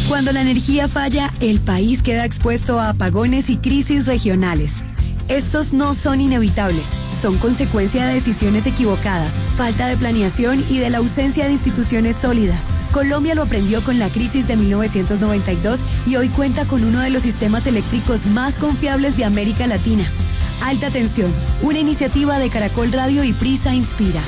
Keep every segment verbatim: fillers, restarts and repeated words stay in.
Cuando la energía falla, el país queda expuesto a apagones y crisis regionales. Estos no son inevitables, son consecuencia de decisiones equivocadas, falta de planeación y de la ausencia de instituciones sólidas. Colombia lo aprendió con la crisis de mil novecientos noventa y dos y hoy cuenta con uno de los sistemas eléctricos más confiables de América Latina. Alta Tensión, una iniciativa de Caracol Radio y Prisa Inspira.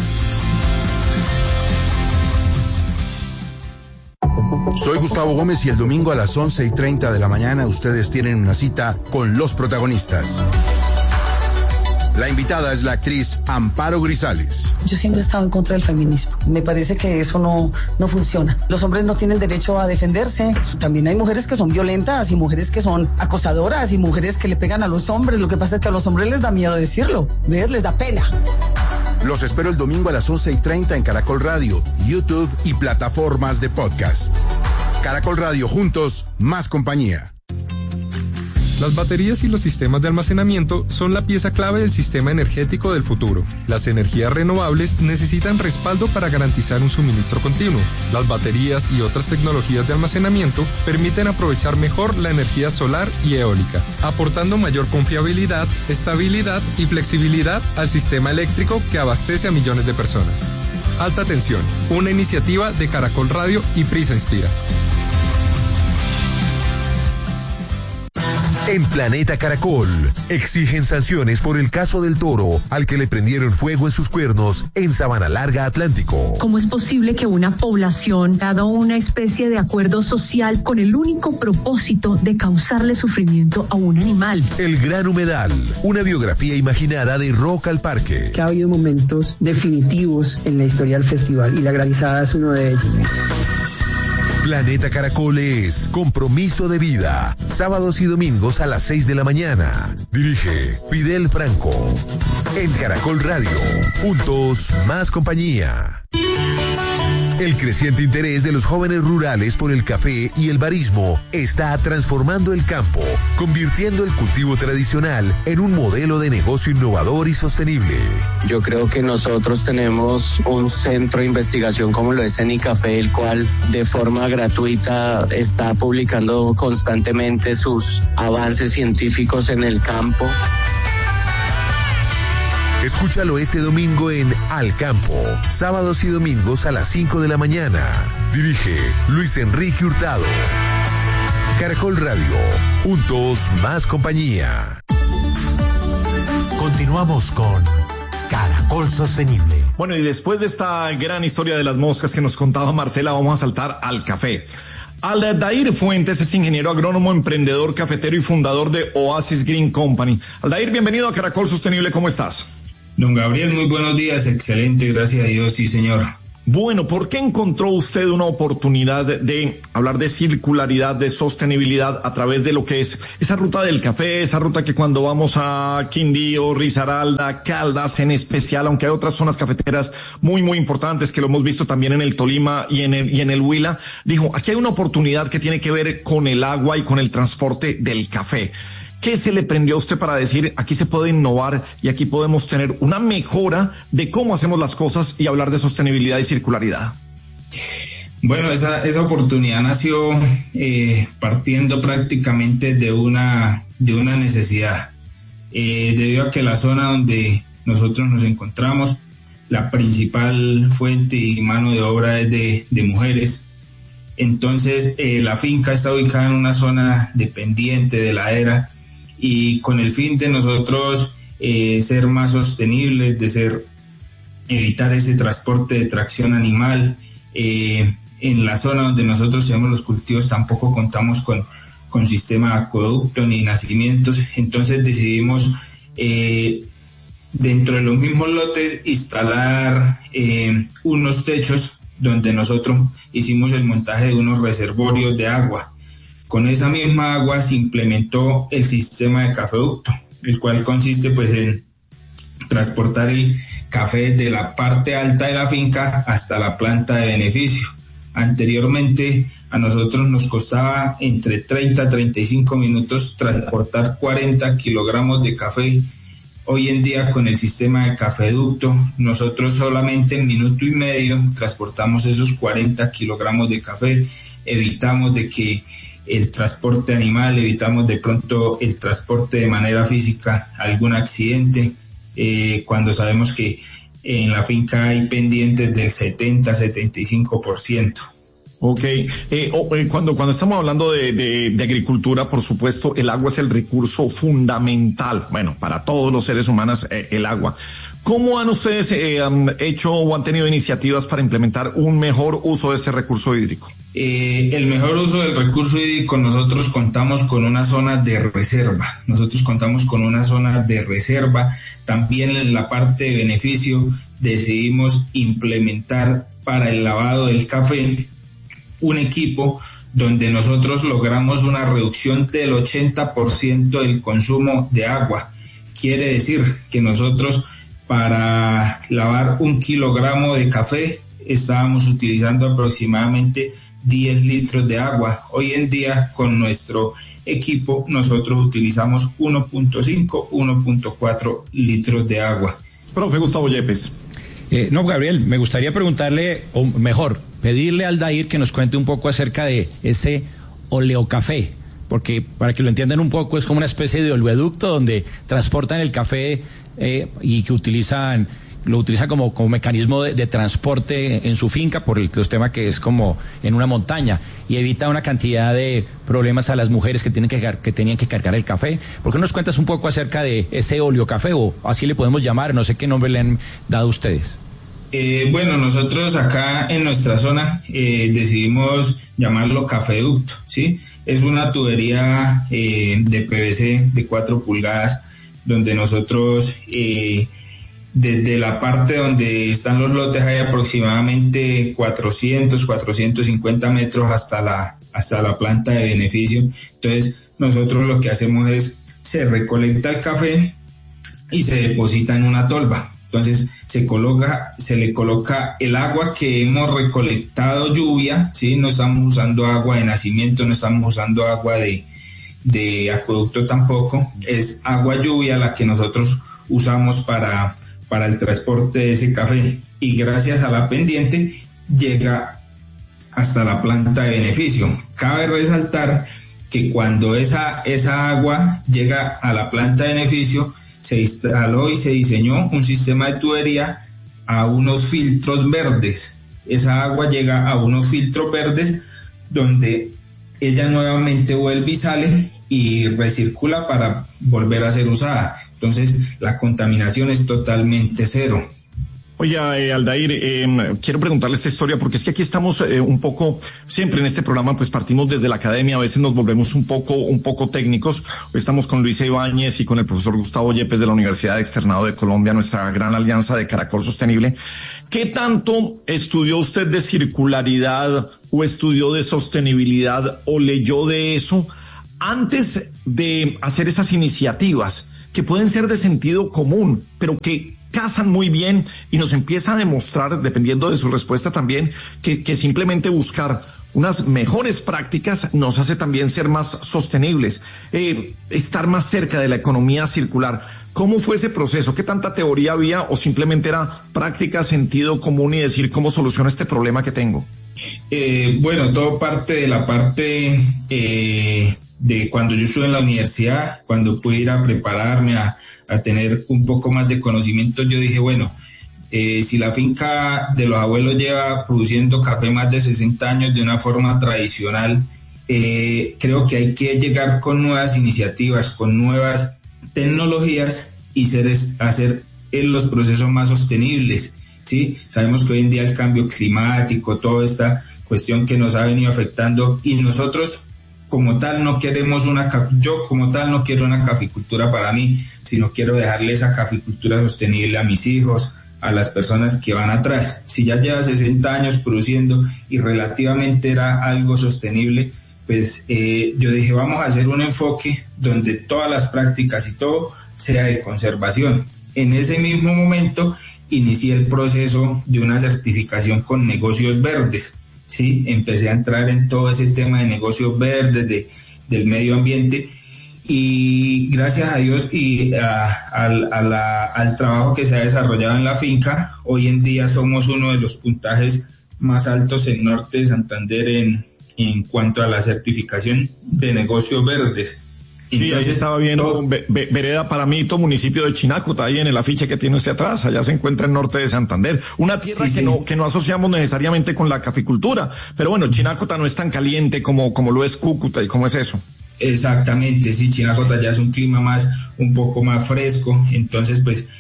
Soy Gustavo Gómez y el domingo a las once y treinta de la mañana ustedes tienen una cita con los protagonistas. La invitada es la actriz Amparo Grisales. Yo siempre he estado en contra del feminismo. Me parece que eso no, no funciona. Los hombres no tienen derecho a defenderse. También hay mujeres que son violentas y mujeres que son acosadoras y mujeres que le pegan a los hombres. Lo que pasa es que a los hombres les da miedo decirlo. ¿Ves? Les da pena. Los espero el domingo a las once y treinta en Caracol Radio, YouTube y plataformas de podcast. Caracol Radio, juntos, más compañía. Las baterías y los sistemas de almacenamiento son la pieza clave del sistema energético del futuro. Las energías renovables necesitan respaldo para garantizar un suministro continuo. Las baterías y otras tecnologías de almacenamiento permiten aprovechar mejor la energía solar y eólica, aportando mayor confiabilidad, estabilidad y flexibilidad al sistema eléctrico que abastece a millones de personas. Alta Tensión, una iniciativa de Caracol Radio y Prisa Inspira. En Planeta Caracol, exigen sanciones por el caso del toro al que le prendieron fuego en sus cuernos en Sabana Larga, Atlántico. ¿Cómo es posible que una población haga una especie de acuerdo social con el único propósito de causarle sufrimiento a un animal? El Gran Humedal, una biografía imaginada de Rock al Parque. Que ha habido momentos definitivos en la historia del festival y la granizada es uno de ellos. Planeta Caracol es compromiso de vida. Sábados y domingos a las seis de la mañana. Dirige Fidel Franco. En Caracol Radio. Juntos, más compañía. El creciente interés de los jóvenes rurales por el café y el barismo está transformando el campo, convirtiendo el cultivo tradicional en un modelo de negocio innovador y sostenible. Yo creo que nosotros tenemos un centro de investigación como lo es Cenicafé, el cual de forma gratuita está publicando constantemente sus avances científicos en el campo. Escúchalo este domingo en Al Campo, sábados y domingos a las cinco de la mañana. Dirige Luis Enrique Hurtado. Caracol Radio, juntos más compañía. Continuamos con Caracol Sostenible. Bueno, y después de esta gran historia de las moscas que nos contaba Marcela, vamos a saltar al café. Aldair Fuentes es ingeniero agrónomo, emprendedor cafetero y fundador de Oasis Green Company. Aldair, bienvenido a Caracol Sostenible, ¿cómo estás? Don Gabriel, muy buenos días, excelente, gracias a Dios, sí señor. Bueno, ¿por qué encontró usted una oportunidad de hablar de circularidad, de sostenibilidad a través de lo que es esa ruta del café, esa ruta que cuando vamos a Quindío, Risaralda, Caldas en especial, aunque hay otras zonas cafeteras muy, muy importantes que lo hemos visto también en el Tolima y en el, y en el Huila, dijo, aquí hay una oportunidad que tiene que ver con el agua y con el transporte del café? ¿Qué se le prendió a usted para decir aquí se puede innovar y aquí podemos tener una mejora de cómo hacemos las cosas y hablar de sostenibilidad y circularidad? Bueno, esa, esa oportunidad nació eh, partiendo prácticamente de una, de una necesidad. Eh, debido a que la zona donde nosotros nos encontramos, la principal fuente y mano de obra es de, de mujeres. Entonces, eh, la finca está ubicada en una zona dependiente de ladera, y con el fin de nosotros eh, ser más sostenibles, de ser evitar ese transporte de tracción animal, eh, en la zona donde nosotros tenemos los cultivos tampoco contamos con, con sistema de acueducto ni nacimientos, entonces decidimos eh, dentro de los mismos lotes instalar eh, unos techos donde nosotros hicimos el montaje de unos reservorios de agua. Con esa misma agua se implementó el sistema de cafeducto, el cual consiste pues en transportar el café de la parte alta de la finca hasta la planta de beneficio. Anteriormente a nosotros nos costaba entre treinta a treinta y cinco minutos transportar cuarenta kilogramos de café. Hoy en día con el sistema de cafeducto nosotros solamente en minuto y medio transportamos esos cuarenta kilogramos de café evitamos de que el transporte animal, evitamos de pronto el transporte de manera física, algún accidente, eh, cuando sabemos que en la finca hay pendientes del setenta, setenta y cinco por ciento. Ok, eh, oh, eh, cuando, cuando estamos hablando de, de, de agricultura, por supuesto, el agua es el recurso fundamental, bueno, para todos los seres humanos, eh, el agua. ¿Cómo han ustedes eh, han hecho o han tenido iniciativas para implementar un mejor uso de este recurso hídrico? Eh, el mejor uso del recurso hídrico, nosotros contamos con una zona de reserva, nosotros contamos con una zona de reserva, también en la parte de beneficio decidimos implementar para el lavado del café un equipo donde nosotros logramos una reducción del ochenta por ciento del consumo de agua. Quiere decir que nosotros para lavar un kilogramo de café estábamos utilizando aproximadamente diez litros de agua. Hoy en día con nuestro equipo nosotros utilizamos uno punto cinco, uno punto cuatro litros de agua. Profe Gustavo Yepes. Eh, no, Gabriel, me gustaría preguntarle, o mejor, pedirle al Aldair que nos cuente un poco acerca de ese oleocafé, porque para que lo entiendan un poco es como una especie de oleoducto donde transportan el café eh, y que utilizan, lo utilizan como, como mecanismo de, de transporte en su finca por el, los temas que es como en una montaña y evita una cantidad de problemas a las mujeres que tienen que, que tenían que cargar el café. ¿Por qué nos cuentas un poco acerca de ese oleocafé o así le podemos llamar? No sé qué nombre le han dado ustedes. Eh, bueno, nosotros acá en nuestra zona eh, decidimos llamarlo cafeducto, ¿sí? Es una tubería eh, de P V C de cuatro pulgadas donde nosotros eh, desde la parte donde están los lotes hay aproximadamente cuatrocientos, cuatrocientos cincuenta metros hasta la, hasta la planta de beneficio. Entonces nosotros lo que hacemos es se recolecta el café y se deposita en una tolva. Entonces se coloca, se le coloca el agua que hemos recolectado lluvia, ¿sí? No estamos usando agua de nacimiento, no estamos usando agua de, de acueducto tampoco, es agua lluvia la que nosotros usamos para, para el transporte de ese café y gracias a la pendiente llega hasta la planta de beneficio. Cabe resaltar que cuando esa, esa agua llega a la planta de beneficio se instaló y se diseñó un sistema de tubería a unos filtros verdes. Esa agua llega a unos filtros verdes donde ella nuevamente vuelve y sale y recircula para volver a ser usada. Entonces la contaminación es totalmente cero. Oye, eh, Aldair, eh, quiero preguntarle esta historia porque es que aquí estamos eh, un poco, siempre en este programa pues partimos desde la academia, a veces nos volvemos un poco, un poco técnicos. Hoy estamos con Luisa Ibáñez y con el profesor Gustavo Yepes de la Universidad Externado de Colombia, nuestra gran alianza de Caracol Sostenible. ¿Qué tanto estudió usted de circularidad o estudió de sostenibilidad o leyó de eso antes de hacer esas iniciativas que pueden ser de sentido común, pero que casan muy bien y nos empieza a demostrar, dependiendo de su respuesta también, que, que simplemente buscar unas mejores prácticas nos hace también ser más sostenibles, eh, estar más cerca de la economía circular. ¿Cómo fue ese proceso? ¿Qué tanta teoría había o simplemente era práctica, sentido común y decir cómo soluciono este problema que tengo? Eh, bueno, todo parte de la parte eh, de cuando yo estuve en la universidad, cuando pude ir a prepararme a, a tener un poco más de conocimiento, yo dije, bueno, eh, si la finca de los abuelos lleva produciendo café más de sesenta años de una forma tradicional, eh, creo que hay que llegar con nuevas iniciativas, con nuevas tecnologías y ser, hacer los procesos más sostenibles, ¿sí? Sabemos que hoy en día el cambio climático, toda esta cuestión que nos ha venido afectando y nosotros como tal no queremos una, yo como tal no quiero una caficultura para mí, sino quiero dejarle esa caficultura sostenible a mis hijos, a las personas que van atrás. Si ya lleva sesenta años produciendo y relativamente era algo sostenible, pues eh, yo dije vamos a hacer un enfoque donde todas las prácticas y todo sea de conservación. En ese mismo momento inicié el proceso de una certificación con negocios verdes. Sí, empecé a entrar en todo ese tema de negocios verdes, de, del medio ambiente y gracias a Dios y a, a, a la, al trabajo que se ha desarrollado en la finca, hoy en día somos uno de los puntajes más altos en norte de Santander en, en cuanto a la certificación de negocios verdes. Sí, ahí estaba viendo Be- Be- Vereda Paramito, municipio de Chinácota, ahí en el afiche que tiene usted atrás, allá se encuentra el norte de Santander, una tierra sí, que sí. no que no asociamos necesariamente con la caficultura, pero bueno, Chinácota no es tan caliente como como lo es Cúcuta, y cómo es eso. Exactamente, sí, Chinácota ya es un clima más, un poco más fresco, entonces pues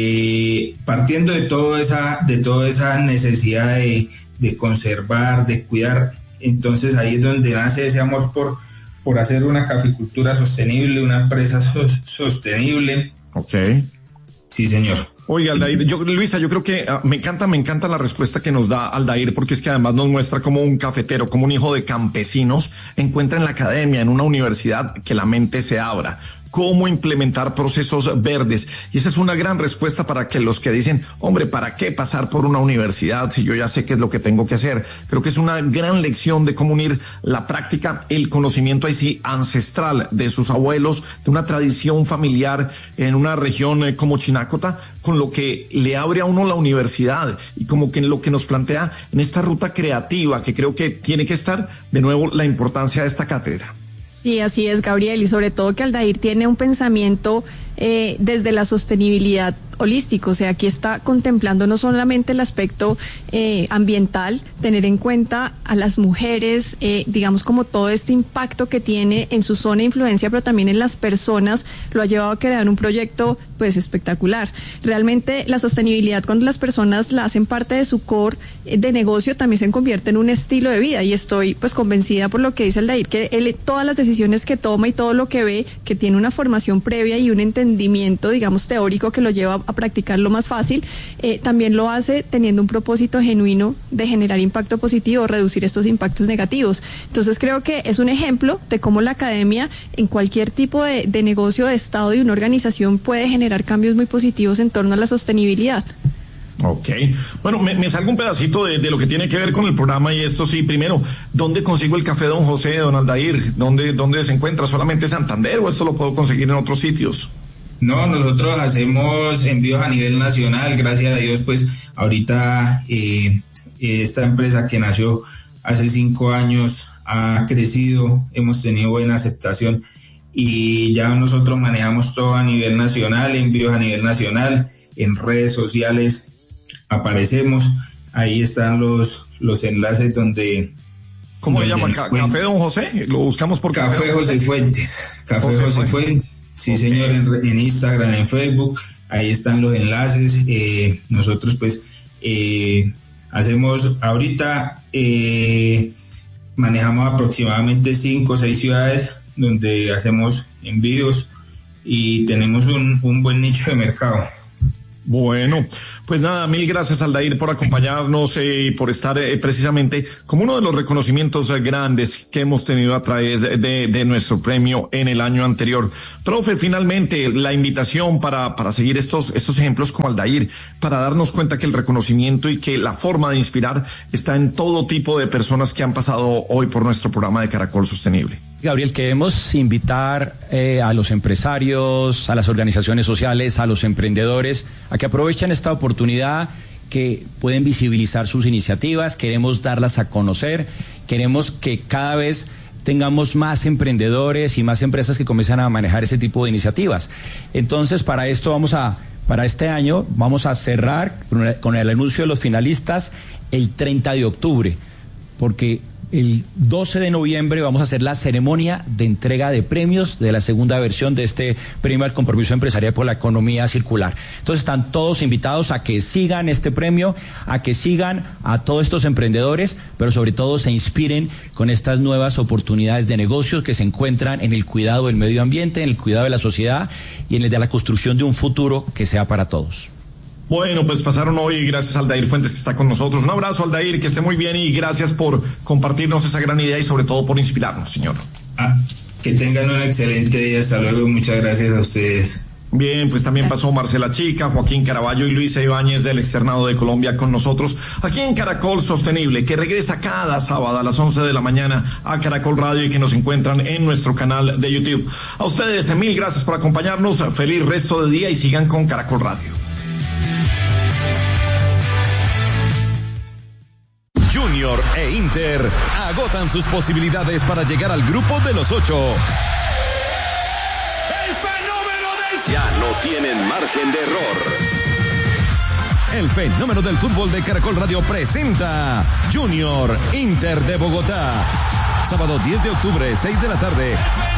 eh, partiendo de toda esa, de toda esa necesidad de, de conservar, de cuidar, entonces ahí es donde nace ese amor por por hacer una caficultura sostenible, una empresa so- sostenible. Ok. Sí, señor. Oiga, Aldair, yo, Luisa, yo creo que uh, me encanta, me encanta la respuesta que nos da Aldair, porque es que además nos muestra como un cafetero, como un hijo de campesinos, encuentra en la academia, en una universidad, que la mente se abra. Cómo implementar procesos verdes. Y esa es una gran respuesta para que los que dicen, hombre, ¿para qué pasar por una universidad si yo ya sé qué es lo que tengo que hacer? Creo que es una gran lección de cómo unir la práctica, el conocimiento ahí sí ancestral de sus abuelos, de una tradición familiar en una región eh, como Chinácota, con lo que le abre a uno la universidad y como que lo que nos plantea en esta ruta creativa, que creo que tiene que estar de nuevo la importancia de esta cátedra. Sí, así es, Gabriel, y sobre todo que Aldair tiene un pensamiento eh, desde la sostenibilidad holístico, o sea, aquí está contemplando no solamente el aspecto eh, ambiental, tener en cuenta a las mujeres, eh, digamos como todo este impacto que tiene en su zona de influencia, pero también en las personas, lo ha llevado a crear un proyecto pues espectacular. Realmente la sostenibilidad, cuando las personas la hacen parte de su core eh, de negocio, también se convierte en un estilo de vida, y estoy pues convencida por lo que dice Aldair, que él, todas las decisiones que toma y todo lo que ve, que tiene una formación previa y un entendimiento, digamos, teórico que lo lleva a practicarlo más fácil, eh, también lo hace teniendo un propósito genuino de generar impacto positivo, reducir estos impactos negativos. Entonces creo que es un ejemplo de cómo la academia en cualquier tipo de, de negocio, de estado, de una organización puede generar cambios muy positivos en torno a la sostenibilidad. Ok, bueno, me, me salgo un pedacito de, de lo que tiene que ver con el programa, y esto sí, primero, ¿dónde consigo el café Don José, Don Aldair? ¿Dónde, dónde se encuentra? ¿Solamente Santander o esto lo puedo conseguir en otros sitios? No, nosotros hacemos envíos a nivel nacional, gracias a Dios, pues ahorita eh, esta empresa que nació hace cinco años ha crecido, hemos tenido buena aceptación y ya nosotros manejamos todo a nivel nacional, envíos a nivel nacional, en redes sociales aparecemos, ahí están los, los enlaces donde... ¿Cómo se llama? ¿Café Don José? Lo buscamos por Café, Café José Fuentes. Café José, José Fuentes. Sí, okay. Señor, en, en Instagram, en Facebook, ahí están los enlaces. Eh, nosotros pues eh, hacemos ahorita, eh, manejamos aproximadamente cinco o seis ciudades donde hacemos envíos y tenemos un, un buen nicho de mercado. Bueno, pues nada, mil gracias Aldair por acompañarnos y eh, por estar eh, precisamente como uno de los reconocimientos eh, grandes que hemos tenido a través de, de nuestro premio en el año anterior. Profe, finalmente la invitación para, para seguir estos, estos ejemplos como Aldair, para darnos cuenta que el reconocimiento y que la forma de inspirar está en todo tipo de personas que han pasado hoy por nuestro programa de Caracol Sostenible. Gabriel, queremos invitar eh, a los empresarios, a las organizaciones sociales, a los emprendedores, a que aprovechen esta oportunidad, que pueden visibilizar sus iniciativas, queremos darlas a conocer, queremos que cada vez tengamos más emprendedores y más empresas que comiencen a manejar ese tipo de iniciativas. Entonces, para esto vamos a, para este año, vamos a cerrar con el anuncio de los finalistas el treinta de octubre, porque el doce de noviembre vamos a hacer la ceremonia de entrega de premios de la segunda versión de este premio al compromiso empresarial por la economía circular. Entonces están todos invitados a que sigan este premio, a que sigan a todos estos emprendedores, pero sobre todo se inspiren con estas nuevas oportunidades de negocios que se encuentran en el cuidado del medio ambiente, en el cuidado de la sociedad y en el de la construcción de un futuro que sea para todos. Bueno, pues pasaron hoy, gracias a Aldair Fuentes que está con nosotros. Un abrazo, Aldair, que esté muy bien y gracias por compartirnos esa gran idea y sobre todo por inspirarnos, señor. Ah, que tengan un excelente día, hasta luego, muchas gracias a ustedes. Bien, pues también pasó Marcela Chica, Joaquín Caraballo y Luisa Ibáñez del Externado de Colombia con nosotros aquí en Caracol Sostenible, que regresa cada sábado a las once de la mañana a Caracol Radio y que nos encuentran en nuestro canal de YouTube. A ustedes, mil gracias por acompañarnos, feliz resto de día y sigan con Caracol Radio. Junior e Inter agotan sus posibilidades para llegar al grupo de los ocho. ¡El fenómeno del... Ya no tienen margen de error. El fenómeno del fútbol de Caracol Radio presenta Junior Inter de Bogotá. Sábado diez de octubre, seis de la tarde.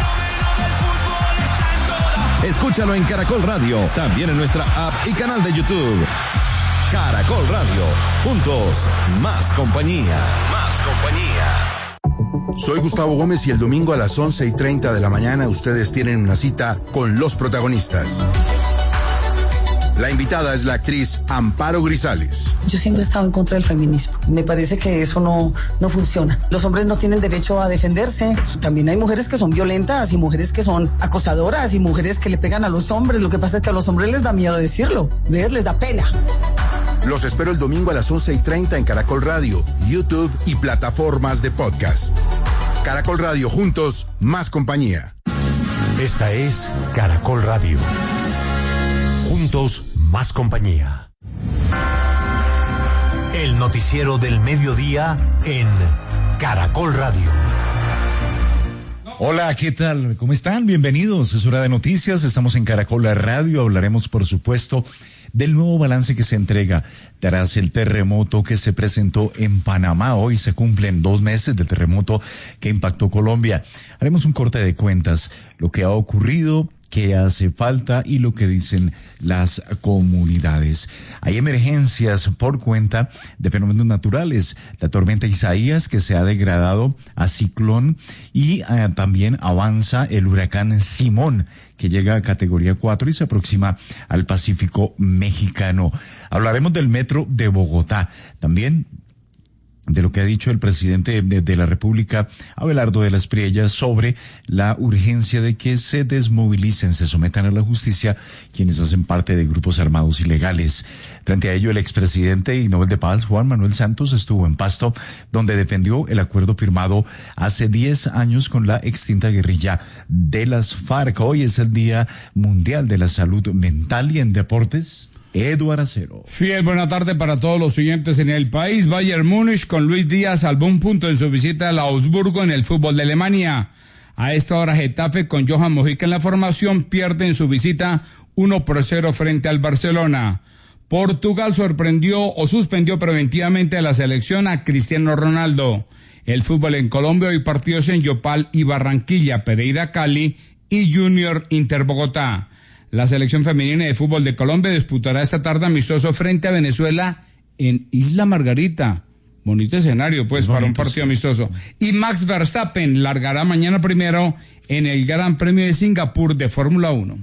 Escúchalo en Caracol Radio, también en nuestra app y canal de YouTube. Caracol Radio, juntos, más compañía. Más compañía. Soy Gustavo Gómez y el domingo a las once y treinta de la mañana ustedes tienen una cita con los protagonistas. La invitada es la actriz Amparo Grisales. Yo siempre he estado en contra del feminismo. Me parece que eso no, no funciona. Los hombres no tienen derecho a defenderse. También hay mujeres que son violentas y mujeres que son acosadoras y mujeres que le pegan a los hombres. Lo que pasa es que a los hombres les da miedo decirlo. ¿Ves? Les da pena. Los espero el domingo a las once y treinta en Caracol Radio, YouTube y plataformas de podcast. Caracol Radio, juntos, más compañía. Esta es Caracol Radio. Juntos, más compañía. El noticiero del mediodía en Caracol Radio. Hola, ¿qué tal? ¿Cómo están? Bienvenidos. Es hora de noticias. Estamos en Caracol Radio. Hablaremos, por supuesto, del nuevo balance que se entrega tras el terremoto que se presentó en Panamá. Hoy se cumplen dos meses del terremoto que impactó Colombia. Haremos un corte de cuentas, lo que ha ocurrido, qué hace falta y lo que dicen las comunidades. Hay emergencias por cuenta de fenómenos naturales. La tormenta Isaías, que se ha degradado a ciclón, y eh, también avanza el huracán Simón, que llega a categoría cuatro y se aproxima al Pacífico mexicano. Hablaremos del metro de Bogotá. También de lo que ha dicho el presidente de, de la República, Abelardo de las Priellas, sobre la urgencia de que se desmovilicen, se sometan a la justicia quienes hacen parte de grupos armados ilegales. Frente a ello, el expresidente y Nobel de Paz, Juan Manuel Santos, estuvo en Pasto, donde defendió el acuerdo firmado hace diez años con la extinta guerrilla de las FARC. Hoy es el Día Mundial de la Salud Mental. Y en deportes, Eduardo Acero. Fiel, buena tarde para todos los siguientes en el país. Bayern Múnich con Luis Díaz salvó un punto en su visita al Augsburgo en el fútbol de Alemania. A esta hora Getafe con Johan Mojica en la formación pierde en su visita uno por cero frente al Barcelona. Portugal sorprendió o suspendió preventivamente a la selección a Cristiano Ronaldo. El fútbol en Colombia, hoy partidos en Yopal y Barranquilla, Pereira Cali y Junior Inter Bogotá. La selección femenina de fútbol de Colombia disputará esta tarde amistoso frente a Venezuela en Isla Margarita. Bonito escenario, pues, para un partido amistoso. Y Max Verstappen largará mañana primero en el Gran Premio de Singapur de Fórmula uno.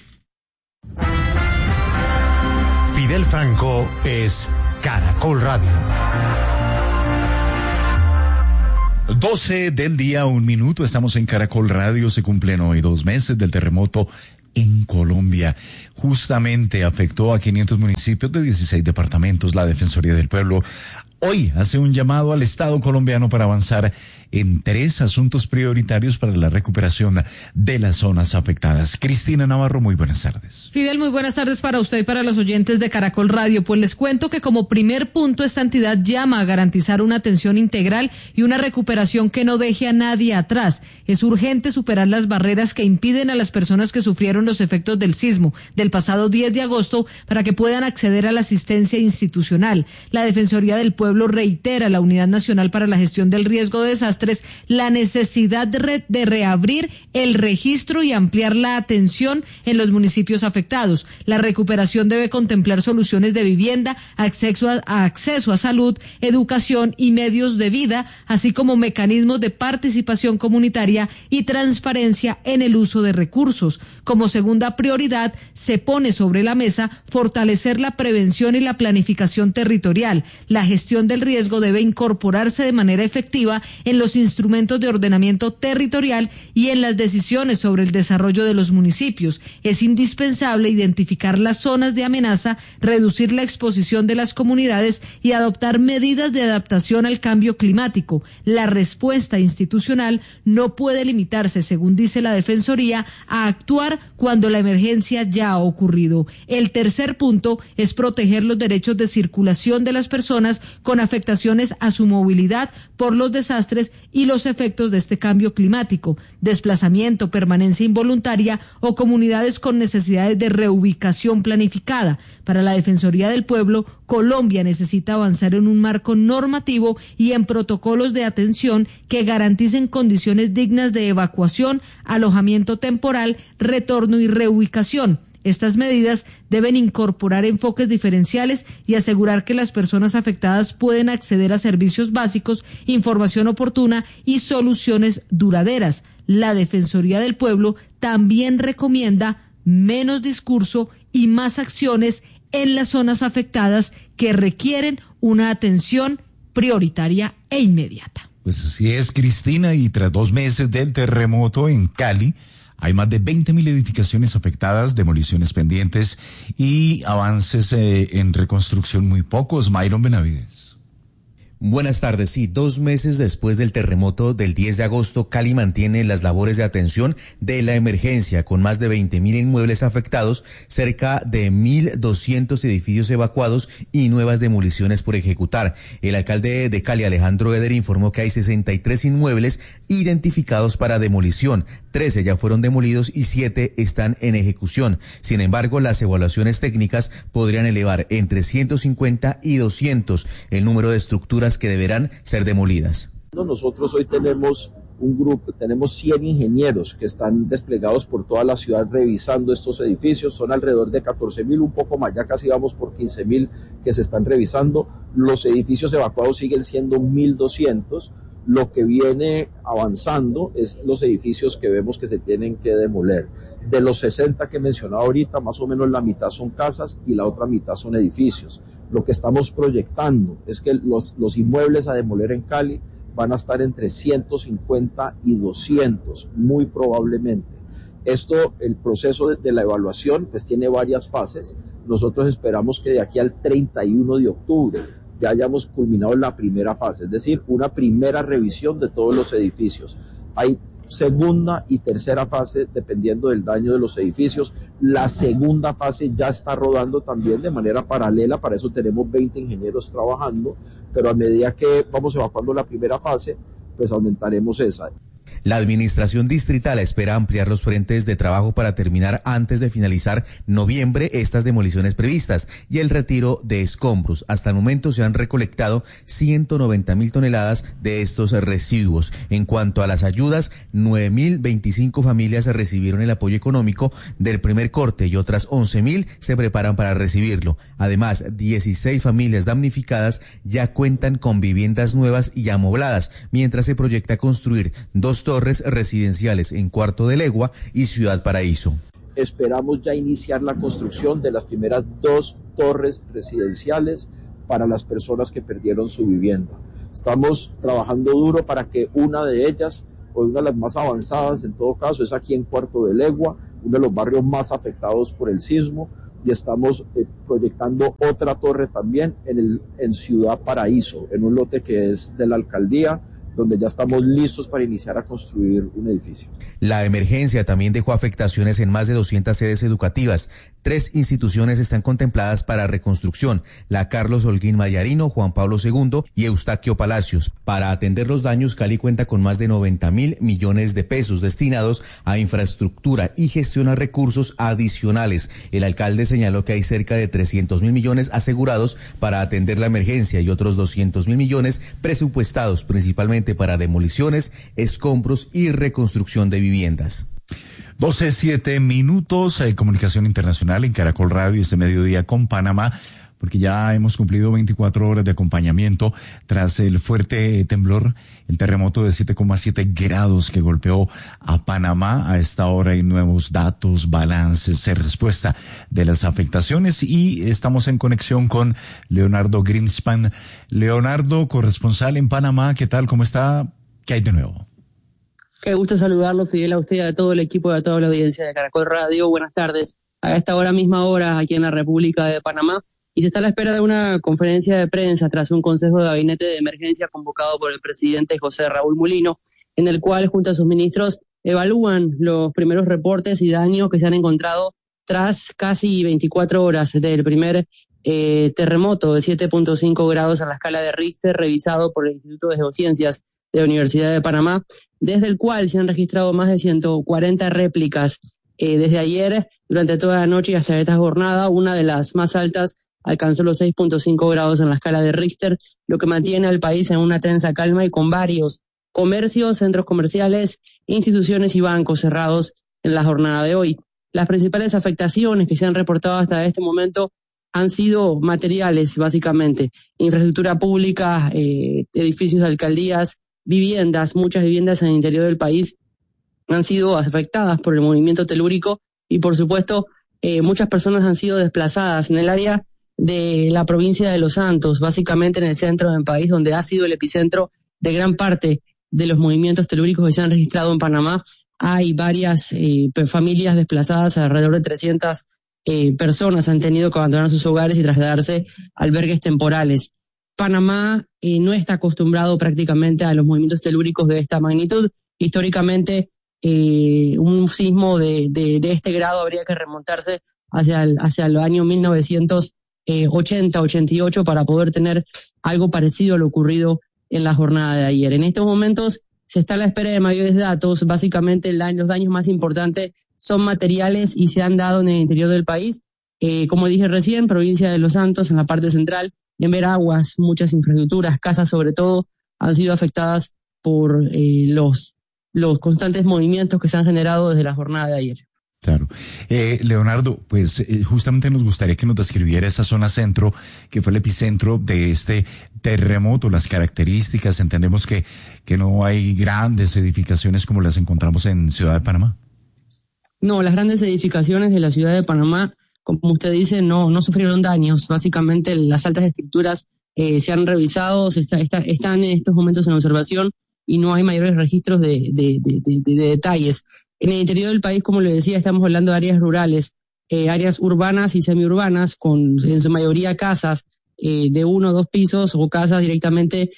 Fidel Franco es Caracol Radio. doce del día, un minuto. Estamos en Caracol Radio. Se cumplen hoy dos meses del terremoto en Colombia. Justamente afectó a quinientos municipios de dieciséis departamentos. La Defensoría del Pueblo hoy hace un llamado al Estado colombiano para avanzar en tres asuntos prioritarios para la recuperación de las zonas afectadas. Cristina Navarro, muy buenas tardes. Fidel, muy buenas tardes para usted y para los oyentes de Caracol Radio. Pues les cuento que como primer punto esta entidad llama a garantizar una atención integral y una recuperación que no deje a nadie atrás. Es urgente superar las barreras que impiden a las personas que sufrieron los efectos del sismo del pasado diez de agosto para que puedan acceder a la asistencia institucional. La Defensoría del Pueblo reitera a la Unidad Nacional para la Gestión del Riesgo de Desastres la necesidad de, re, de reabrir el registro y ampliar la atención en los municipios afectados. La recuperación debe contemplar soluciones de vivienda, acceso a, a acceso a salud, educación y medios de vida, así como mecanismos de participación comunitaria y transparencia en el uso de recursos. Como segunda prioridad, se pone sobre la mesa fortalecer la prevención y la planificación territorial. La gestión del riesgo debe incorporarse de manera efectiva en los instrumentos de ordenamiento territorial y en las decisiones sobre el desarrollo de los municipios. Es indispensable identificar las zonas de amenaza, reducir la exposición de las comunidades y adoptar medidas de adaptación al cambio climático. La respuesta institucional no puede limitarse, según dice la Defensoría, a actuar cuando la emergencia ya ha ocurrido. El tercer punto es proteger los derechos de circulación de las personas con afectaciones a su movilidad por los desastres y los efectos de este cambio climático, desplazamiento, permanencia involuntaria o comunidades con necesidades de reubicación planificada. Para la Defensoría del Pueblo, Colombia necesita avanzar en un marco normativo y en protocolos de atención que garanticen condiciones dignas de evacuación, alojamiento temporal, retorno y reubicación. Estas medidas deben incorporar enfoques diferenciales y asegurar que las personas afectadas pueden acceder a servicios básicos, información oportuna y soluciones duraderas. La Defensoría del Pueblo también recomienda menos discurso y más acciones en las zonas afectadas que requieren una atención prioritaria e inmediata. Pues así es, Cristina, y tras dos meses del terremoto en Cali, hay más de veinte mil edificaciones afectadas, demoliciones pendientes y avances eh, en reconstrucción muy pocos. Myron Benavides. Buenas tardes. Sí, dos meses después del terremoto del diez de agosto, Cali mantiene las labores de atención de la emergencia, con más de veinte mil inmuebles afectados, cerca de mil doscientos edificios evacuados y nuevas demoliciones por ejecutar. El alcalde de Cali, Alejandro Eder, informó que hay sesenta y tres inmuebles identificados para demolición. trece ya fueron demolidos y siete están en ejecución. Sin embargo, las evaluaciones técnicas podrían elevar entre ciento cincuenta y doscientos el número de estructuras que deberán ser demolidas. Nosotros hoy tenemos un grupo, tenemos cien ingenieros que están desplegados por toda la ciudad revisando estos edificios. Son alrededor de catorce mil, un poco más, ya casi vamos por quince mil que se están revisando. Los edificios evacuados siguen siendo mil doscientos. Lo que viene avanzando es los edificios que vemos que se tienen que demoler. De los sesenta que mencionaba ahorita, más o menos la mitad son casas y la otra mitad son edificios. Lo que estamos proyectando es que los, los inmuebles a demoler en Cali van a estar entre ciento cincuenta y doscientos, muy probablemente. Esto, el proceso de, de la evaluación, pues tiene varias fases. Nosotros esperamos que de aquí al treinta y uno de octubre ya hayamos culminado la primera fase, es decir, una primera revisión de todos los edificios. Hay segunda y tercera fase dependiendo del daño de los edificios. La segunda fase ya está rodando también de manera paralela, para eso tenemos veinte ingenieros trabajando, pero a medida que vamos evacuando la primera fase, pues aumentaremos esa. La administración distrital espera ampliar los frentes de trabajo para terminar antes de finalizar noviembre estas demoliciones previstas y el retiro de escombros. Hasta el momento se han recolectado ciento noventa mil toneladas de estos residuos. En cuanto a las ayudas, nueve mil veinticinco familias recibieron el apoyo económico del primer corte y otras once mil se preparan para recibirlo. Además, dieciséis familias damnificadas ya cuentan con viviendas nuevas y amobladas, mientras se proyecta construir dos torres residenciales en Cuarto de Legua y Ciudad Paraíso. Esperamos ya iniciar la construcción de las primeras dos torres residenciales para las personas que perdieron su vivienda. Estamos trabajando duro para que una de ellas, o una de las más avanzadas en todo caso, es aquí en Cuarto de Legua, uno de los barrios más afectados por el sismo, y estamos eh, proyectando otra torre también en, el, en Ciudad Paraíso, en un lote que es de la alcaldía, donde ya estamos listos para iniciar a construir un edificio. La emergencia también dejó afectaciones en más de doscientas sedes educativas. Tres instituciones están contempladas para reconstrucción: la Carlos Holguín Mayarino, Juan Pablo segundo y Eustaquio Palacios. Para atender los daños, Cali cuenta con más de noventa mil millones de pesos destinados a infraestructura y gestiona recursos adicionales. El alcalde señaló que hay cerca de trescientos mil millones asegurados para atender la emergencia y otros doscientos mil millones presupuestados principalmente para demoliciones, escombros y reconstrucción de viviendas. doce, siete minutos, eh, comunicación internacional en Caracol Radio este mediodía con Panamá, porque ya hemos cumplido veinticuatro horas de acompañamiento tras el fuerte temblor, el terremoto de siete coma siete grados que golpeó a Panamá. A esta hora hay nuevos datos, balances, respuesta de las afectaciones, y estamos en conexión con Leonardo Greenspan. Leonardo, corresponsal en Panamá, ¿qué tal? ¿Cómo está? ¿Qué hay de nuevo? Qué gusto saludarlo, Fidel, a usted y a todo el equipo y a toda la audiencia de Caracol Radio. Buenas tardes. A esta hora, misma hora, aquí en la República de Panamá, y se está a la espera de una conferencia de prensa tras un consejo de gabinete de emergencia convocado por el presidente José Raúl Mulino, en el cual, junto a sus ministros, evalúan los primeros reportes y daños que se han encontrado tras casi veinticuatro horas del primer eh, terremoto de siete punto cinco grados a la escala de Richter, revisado por el Instituto de Geociencias de la Universidad de Panamá, desde el cual se han registrado más de ciento cuarenta réplicas eh, desde ayer, durante toda la noche y hasta esta jornada. Una de las más altas alcanzó los seis punto cinco grados en la escala de Richter, lo que mantiene al país en una tensa calma y con varios comercios, centros comerciales, instituciones y bancos cerrados en la jornada de hoy. Las principales afectaciones que se han reportado hasta este momento han sido materiales, básicamente. Infraestructura pública, eh, edificios de alcaldías, viviendas. Muchas viviendas en el interior del país han sido afectadas por el movimiento telúrico y, por supuesto, eh, muchas personas han sido desplazadas en el área de la provincia de Los Santos, básicamente en el centro del país, donde ha sido el epicentro de gran parte de los movimientos telúricos que se han registrado en Panamá. Hay varias eh, familias desplazadas, alrededor de trescientas eh, personas han tenido que abandonar sus hogares y trasladarse a albergues temporales. Panamá eh, no está acostumbrado prácticamente a los movimientos telúricos de esta magnitud. Históricamente, eh, un sismo de, de, de este grado habría que remontarse hacia el, hacia el año mil novecientos ochenta, ochenta y ocho para poder tener algo parecido a lo ocurrido en la jornada de ayer. En estos momentos se está a la espera de mayores datos. Básicamente el daño, los daños más importantes son materiales y se han dado en el interior del país. Eh, como dije recién, provincia de Los Santos, en la parte central, en Veraguas, muchas infraestructuras, casas sobre todo, han sido afectadas por eh, los, los constantes movimientos que se han generado desde la jornada de ayer. Claro. Eh, Leonardo, pues eh, justamente nos gustaría que nos describiera esa zona centro, que fue el epicentro de este terremoto, las características. Entendemos que, que no hay grandes edificaciones como las encontramos en Ciudad de Panamá. No, las grandes edificaciones de la Ciudad de Panamá, como usted dice, no, no sufrieron daños. Básicamente las altas estructuras eh, se han revisado, se está, está, están en estos momentos en observación y no hay mayores registros de, de, de, de, de, de detalles. En el interior del país, como le decía, estamos hablando de áreas rurales, eh, áreas urbanas y semiurbanas, con en su mayoría casas eh, de uno o dos pisos o casas directamente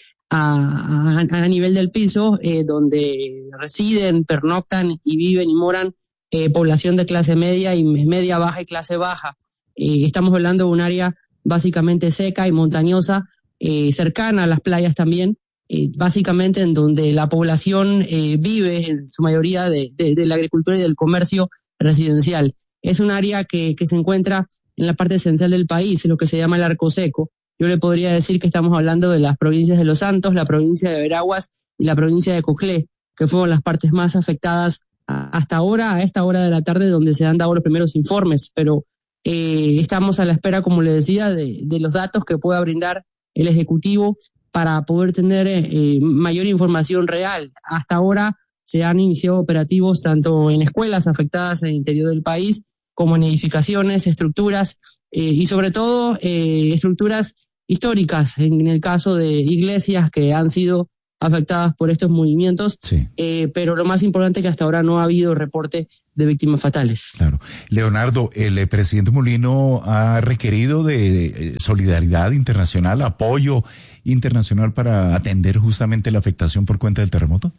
a, a, a nivel del piso, eh, donde residen, pernoctan y viven y moran eh, población de clase media y media baja y clase baja. Eh, estamos hablando de un área básicamente seca y montañosa, eh, cercana a las playas también, Eh, básicamente en donde la población eh, vive en su mayoría de, de, de la agricultura y del comercio residencial. Es un área que, que se encuentra en la parte central del país, lo que se llama el Arco Seco. Yo le podría decir que estamos hablando de las provincias de Los Santos, la provincia de Veraguas y la provincia de Coclé, que fueron las partes más afectadas a, hasta ahora, a esta hora de la tarde, donde se han dado los primeros informes, pero eh, estamos a la espera, como le decía, de, de los datos que pueda brindar el Ejecutivo para poder tener eh, mayor información real. Hasta ahora se han iniciado operativos tanto en escuelas afectadas en el interior del país, como en edificaciones, estructuras eh, y sobre todo eh, estructuras históricas, en el caso de iglesias que han sido afectadas por estos movimientos, sí. eh, pero lo más importante es que hasta ahora no ha habido reporte de víctimas fatales. Claro. Leonardo, el eh, presidente Molino ha requerido de eh, solidaridad internacional, apoyo internacional para atender justamente la afectación por cuenta del terremoto.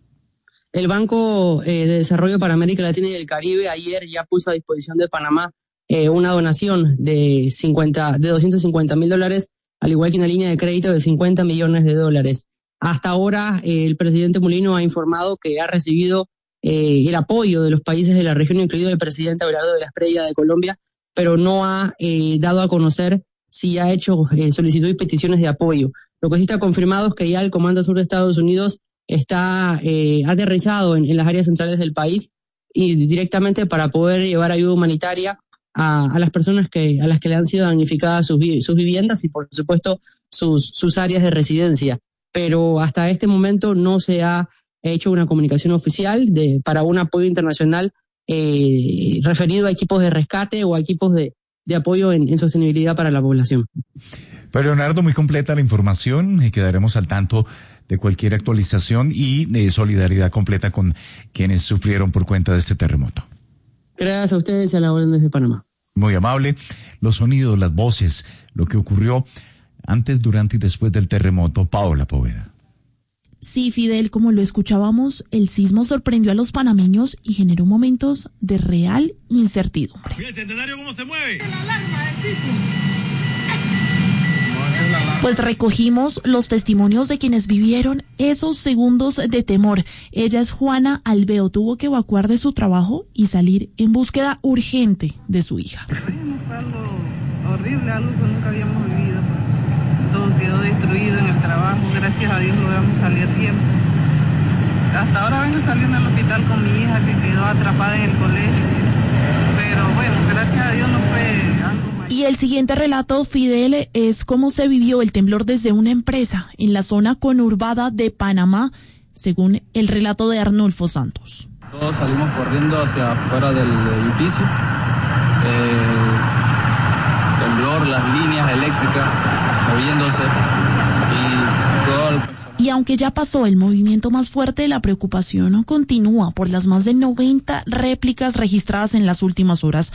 El Banco eh, de Desarrollo para América Latina y el Caribe ayer ya puso a disposición de Panamá eh, una donación de cincuenta, de doscientos cincuenta mil dólares, al igual que una línea de crédito de cincuenta millones de dólares. Hasta ahora, eh, el presidente Molino ha informado que ha recibido eh, el apoyo de los países de la región, incluido el presidente Abelardo de la Espriella de Colombia, pero no ha eh, dado a conocer si ha hecho eh, solicitud y peticiones de apoyo. Lo que sí está confirmado es que ya el Comando Sur de Estados Unidos está eh, aterrizado en, en las áreas centrales del país y directamente para poder llevar ayuda humanitaria a, a las personas que a las que le han sido damnificadas sus, sus viviendas y, por supuesto, sus, sus áreas de residencia. Pero hasta este momento no se ha hecho una comunicación oficial de, para un apoyo internacional eh, referido a equipos de rescate o a equipos de, de apoyo en, en sostenibilidad para la población. Pero Leonardo, muy completa la información y quedaremos al tanto de cualquier actualización y de solidaridad completa con quienes sufrieron por cuenta de este terremoto. Gracias a ustedes y a la orden desde Panamá. Muy amable. Los sonidos, las voces, lo que ocurrió antes, durante y después del terremoto. Paola Poveda. Sí, Fidel, como lo escuchábamos, el sismo sorprendió a los panameños y generó momentos de real incertidumbre. Mira el centenario cómo se mueve. La alarma del sismo. Pues recogimos los testimonios de quienes vivieron esos segundos de temor. Ella es Juana Alveo, tuvo que evacuar de su trabajo y salir en búsqueda urgente de su hija. Fue algo horrible, algo que nunca habíamos vivido. Todo quedó destruido en el trabajo, gracias a Dios logramos salir a tiempo. Hasta ahora vengo saliendo al hospital con mi hija que quedó atrapada en el colegio, pero bueno, gracias a Dios no fue algo. Y el siguiente relato, Fidel, es cómo se vivió el temblor desde una empresa en la zona conurbada de Panamá, según el relato de Arnulfo Santos. Todos salimos corriendo hacia afuera del edificio. El temblor, las líneas eléctricas moviéndose y todo el personal. Y aunque ya pasó el movimiento más fuerte, la preocupación continúa por las más de noventa réplicas registradas en las últimas horas.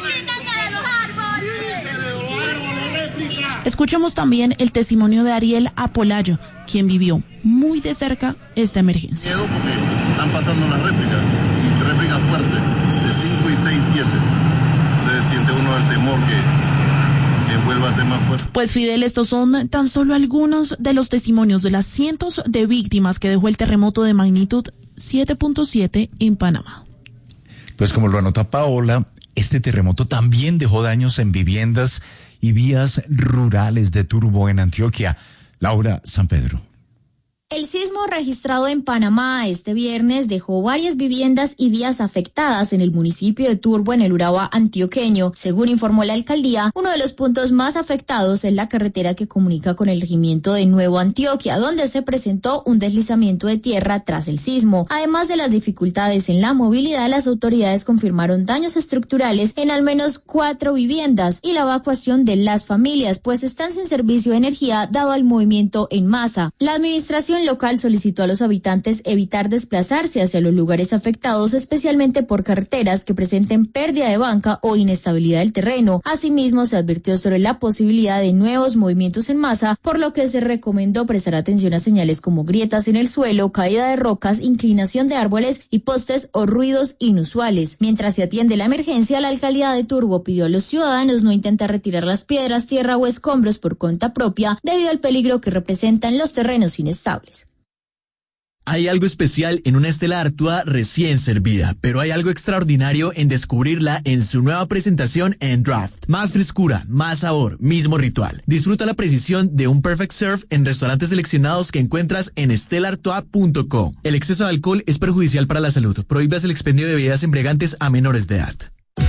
Escuchemos también el testimonio de Ariel Apolayo, quien vivió muy de cerca esta emergencia. Miedo porque están pasando las réplicas, réplicas fuertes, de cinco y seis, siete. Entonces siente uno el temor que, que vuelva a ser más fuerte. Pues Fidel, estos son tan solo algunos de los testimonios de las cientos de víctimas que dejó el terremoto de magnitud siete punto siete en Panamá. Pues como lo anota Paola, este terremoto también dejó daños en viviendas y vías rurales de Turbo en Antioquia. Laura San Pedro. El sismo registrado en Panamá este viernes dejó varias viviendas y vías afectadas en el municipio de Turbo, en el Urabá antioqueño. Según informó la alcaldía, uno de los puntos más afectados es la carretera que comunica con el regimiento de Nuevo Antioquia, donde se presentó un deslizamiento de tierra tras el sismo. Además de las dificultades en la movilidad, las autoridades confirmaron daños estructurales en al menos cuatro viviendas y la evacuación de las familias, pues están sin servicio de energía dado al movimiento en masa. La administración local solicitó a los habitantes evitar desplazarse hacia los lugares afectados, especialmente por carreteras que presenten pérdida de banca o inestabilidad del terreno. Asimismo, se advirtió sobre la posibilidad de nuevos movimientos en masa, por lo que se recomendó prestar atención a señales como grietas en el suelo, caída de rocas, inclinación de árboles y postes o ruidos inusuales. Mientras se atiende la emergencia, la alcaldía de Turbo pidió a los ciudadanos no intentar retirar las piedras, tierra o escombros por cuenta propia, debido al peligro que representan los terrenos inestables. Hay algo especial en una Stella Artois recién servida, pero hay algo extraordinario en descubrirla en su nueva presentación en Draft. Más frescura, más sabor, mismo ritual. Disfruta la precisión de un Perfect Serve en restaurantes seleccionados que encuentras en stella artois punto com. El exceso de alcohol es perjudicial para la salud. Prohíbas el expendio de bebidas embriagantes a menores de edad.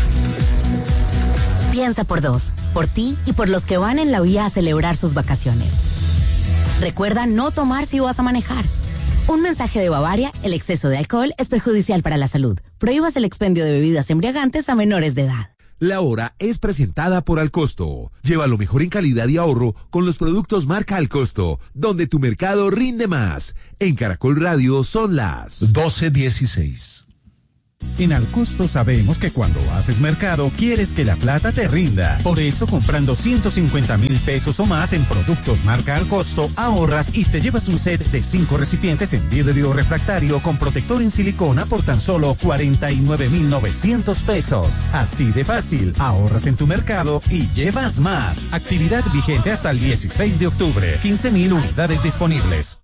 Piensa por dos, por ti y por los que van en la vía a celebrar sus vacaciones. Recuerda no tomar si vas a manejar. Un mensaje de Bavaria: el exceso de alcohol es perjudicial para la salud. Prohíbas el expendio de bebidas embriagantes a menores de edad. La hora es presentada por Alcosto. Lleva lo mejor en calidad y ahorro con los productos marca Alcosto, donde tu mercado rinde más. En Caracol Radio son las doce dieciséis. En Alcosto sabemos que cuando haces mercado quieres que la plata te rinda. Por eso, comprando ciento cincuenta mil pesos o más en productos marca Alcosto, ahorras y te llevas un set de cinco recipientes en vidrio refractario con protector en silicona por tan solo cuarenta y nueve mil novecientos pesos. Así de fácil, ahorras en tu mercado y llevas más. Actividad vigente hasta el dieciséis de octubre. quince mil unidades disponibles.